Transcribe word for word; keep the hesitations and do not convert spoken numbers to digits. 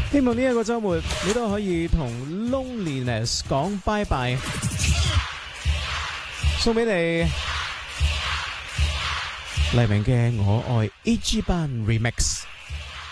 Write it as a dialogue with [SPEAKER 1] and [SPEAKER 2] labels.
[SPEAKER 1] 希望呢一個週末你都可以同 loneliness 講拜拜，送俾你黎明嘅《我愛 A G 班 Remix》。